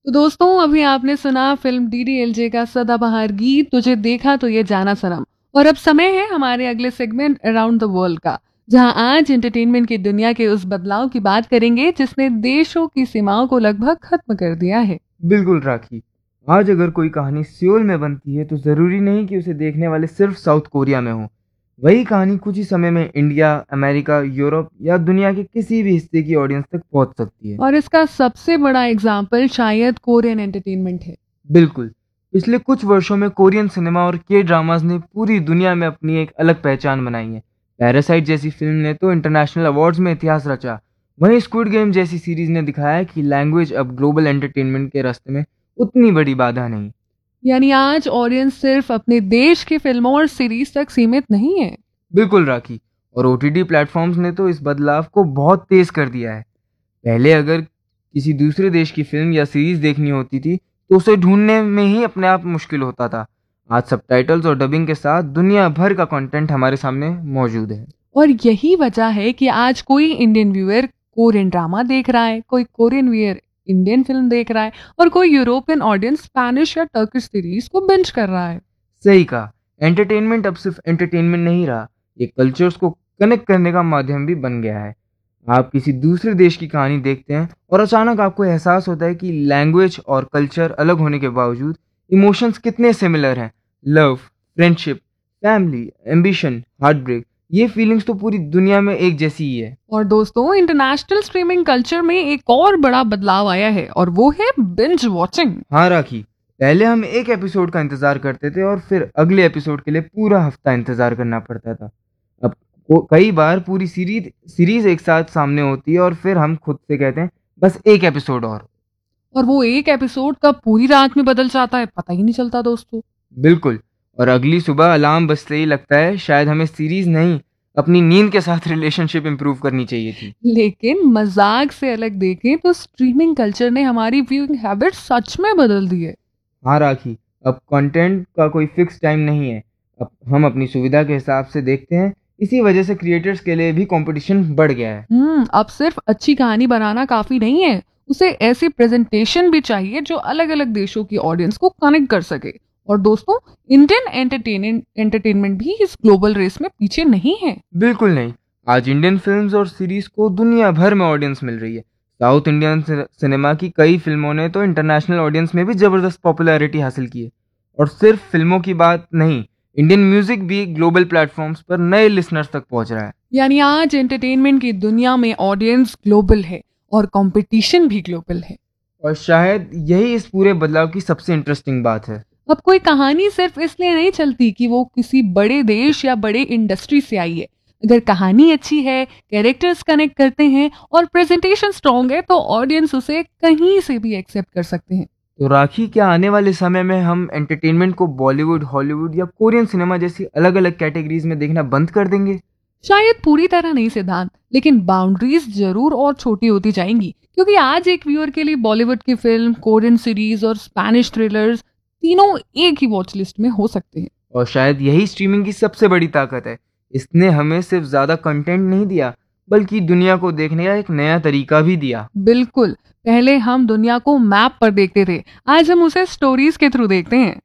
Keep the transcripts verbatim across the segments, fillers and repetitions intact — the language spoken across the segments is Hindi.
तो दोस्तों अभी आपने सुना फिल्म डीडीएलजे का सदाबहार गीत तुझे देखा तो ये जाना सनम। और अब समय है हमारे अगले सेगमेंट अराउंड द वर्ल्ड का, जहां आज एंटरटेनमेंट की दुनिया के उस बदलाव की बात करेंगे जिसने देशों की सीमाओं को लगभग खत्म कर दिया है। बिल्कुल राखी। आज अगर कोई कहानी सियोल में बनती है तो ज़रूरी नहीं कि उसे देखने वाले सिर्फ साउथ कोरिया में हों। वही कहानी कुछ ही समय में इंडिया, अमेरिका, यूरोप या दुनिया के किसी भी हिस्से की ऑडियंस तक पहुंच सकती है। और इसका सबसे बड़ा एग्जाम्पल शायद कोरियन एंटरटेनमेंट है। बिल्कुल। पिछले कुछ वर्षों में कोरियन सिनेमा और के ड्रामाज ने पूरी दुनिया में अपनी एक अलग पहचान बनाई है। पैरासाइट जैसी फिल्म ने तो इंटरनेशनल अवार्ड्स में इतिहास रचा। वहीं स्क्विड गेम जैसी सीरीज ने दिखाया कि लैंग्वेज अब ग्लोबल एंटरटेनमेंट के रास्ते में उतनी बड़ी बाधा नहीं। यानी आज ऑडियंस सिर्फ अपने देश की फिल्मों और सीरीज तक सीमित नहीं है। बिल्कुल राखी। और ओटीटी प्लेटफॉर्म्स ने तो इस बदलाव को बहुत तेज कर दिया है। पहले अगर किसी दूसरे देश की फिल्म या सीरीज देखनी होती थी तो उसे ढूंढने में ही अपने आप मुश्किल होता था। आज सबटाइटल्स और डबिंग के साथ दुनिया भर का कंटेंट हमारे सामने मौजूद है। और यही वजह है कि आज कोई इंडियन व्यूअर कोरियन ड्रामा देख रहा है, कोई कोरियन व्यूअर इंडियन फिल्म देख रहा है और कोई यूरोपियन ऑडियंस स्पेनिश या टर्किश सीरीज को बिंज कर रहा है। सही कहा। एंटरटेनमेंट अब सिर्फ एंटरटेनमेंट नहीं रहा, ये कल्चर्स को कनेक्ट करने का माध्यम भी बन गया है। आप किसी दूसरे देश की कहानी देखते हैं और अचानक आपको एहसास होता है कि लैंग्वेज और कल्चर अलग होने के बावजूद इमोशंस कितने सिमिलर हैं। Love, friendship, family, ambition, heart break, ये फीलिंग्स तो पूरी दुनिया में एक जैसी ही है। और दोस्तों इंटरनेशनल स्ट्रीमिंग कल्चर में एक और बड़ा बदलाव आया है और वो है बिंज वॉचिंग। हाँ राखी। पहले हम एक एपिसोड का इंतजार करते थे और फिर अगले एपिसोड के लिए पूरा हफ्ता इंतजार करना पड़ता था। अब को- कई बार पूरी सीरीज सीरीज एक साथ सामने होती है और फिर हम खुद से कहते हैं बस एक एपिसोड और। और वो एक एपिसोड कब पूरी रात में बदल जाता है पता ही नहीं चलता दोस्तों। बिल्कुल। और अगली सुबह अलार्म बजते ही लगता है शायद हमें सीरीज नहीं, अपनी नींद के साथ रिलेशनशिप इंप्रूव करनी चाहिए थी। लेकिन मजाक से अलग देखें तो स्ट्रीमिंग कल्चर ने हमारी व्यूइंग हैबिट सच में बदल दी है। हाँ राखी। अब कंटेंट का कोई फिक्स टाइम नहीं है, अब हम अपनी सुविधा के हिसाब से देखते हैं। इसी वजह से क्रिएटर्स के लिए भी कंपटीशन बढ़ गया है। हम्म अब सिर्फ अच्छी कहानी बनाना काफी नहीं है, उसे ऐसी प्रेजेंटेशन भी चाहिए जो अलग अलग देशों की ऑडियंस को कनेक्ट कर सके। और दोस्तों इंडियन एंटरटेनमेंट एंटरटेनमेंट भी इस ग्लोबल रेस में पीछे नहीं है। बिल्कुल नहीं। आज इंडियन फिल्म्स और सीरीज को दुनिया भर में ऑडियंस मिल रही है। साउथ इंडियन सि- सिनेमा की कई फिल्मों ने तो इंटरनेशनल ऑडियंस में भी जबरदस्त पॉपुलैरिटी हासिल की है। और सिर्फ फिल्मों की बात नहीं, इंडियन म्यूजिक भी ग्लोबल प्लेटफॉर्म्स पर नए लिसनर्स तक पहुंच रहा है। यानी आज एंटरटेनमेंट की दुनिया में ऑडियंस ग्लोबल है और कंपटीशन भी ग्लोबल है। और शायद यही इस पूरे बदलाव की सबसे इंटरेस्टिंग बात है। अब कोई कहानी सिर्फ इसलिए नहीं चलती कि वो किसी बड़े देश या बड़े इंडस्ट्री से आई है। अगर कहानी अच्छी है, कैरेक्टर्स कनेक्ट करते हैं और प्रेजेंटेशन स्ट्रॉन्ग है तो ऑडियंस उसे कहीं से भी एक्सेप्ट कर सकते हैं। तो राखी, क्या आने वाले समय में हम एंटरटेनमेंट को बॉलीवुड, हॉलीवुड या कोरियन सिनेमा जैसी अलग अलग कैटेगरीज में देखना बंद कर देंगे? शायद पूरी तरह नहीं सिद्धांत, लेकिन बाउंड्रीज जरूर और छोटी होती जाएंगी, क्योंकि आज एक व्यूअर के लिए बॉलीवुड की फिल्म, कोरियन सीरीज और स्पेनिश थ्रिलर्स तीनों एक ही वॉच लिस्ट में हो सकते हैं। और शायद यही स्ट्रीमिंग की सबसे बड़ी ताकत है। इसने हमें सिर्फ ज़्यादा कंटेंट नहीं दिया, बल्कि दुनिया को देखने का एक नया तरीका भी दिया। बिल्कुल। पहले हम दुनिया को मैप पर देखते थे, आज हम उसे स्टोरीज के थ्रू देखते हैं।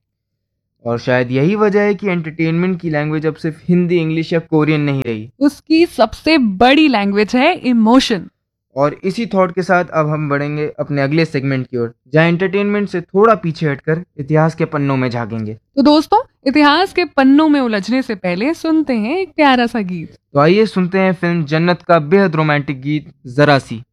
और शायद यही वजह है कि एंटरटेनमेंट की लैंग्वेज अब सिर्फ हिंदी, इंग्लिश या कोरियन नहीं रही। उसकी सबसे बड़ी लैंग्वेज है इमोशन। और इसी थॉट के साथ अब हम बढ़ेंगे अपने अगले सेगमेंट की ओर, जहां एंटरटेनमेंट से थोड़ा पीछे हटकर इतिहास के पन्नों में झांकेंगे। तो दोस्तों इतिहास के पन्नों में उलझने से पहले सुनते हैं एक प्यारा सा गीत। तो आइए सुनते हैं फिल्म जन्नत का बेहद रोमांटिक गीत जरा सी।